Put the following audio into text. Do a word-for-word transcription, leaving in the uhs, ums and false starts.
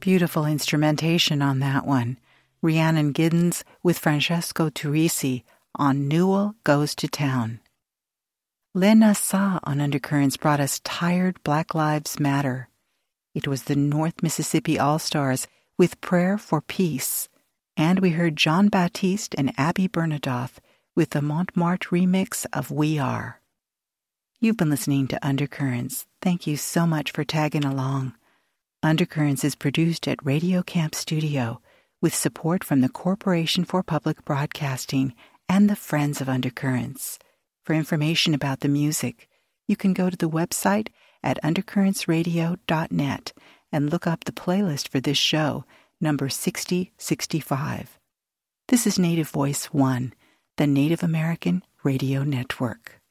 Beautiful instrumentation on that one. Rhiannon Giddens with Francesco Turrisi on Newell Goes to Town. Lena Sa on Undercurrents brought us Tired Black Lives Matter. It was the North Mississippi All-Stars with Prayer for Peace. And we heard John Baptiste and Abby Bernadotte with the Montmartre remix of We Are. You've been listening to Undercurrents. Thank you so much for tagging along. Undercurrents is produced at Radio Camp Studio with support from the Corporation for Public Broadcasting and the Friends of Undercurrents. For information about the music, you can go to the website at undercurrents radio dot net and look up the playlist for this show, number sixty sixty-five. This is Native Voice One, the Native American Radio Network.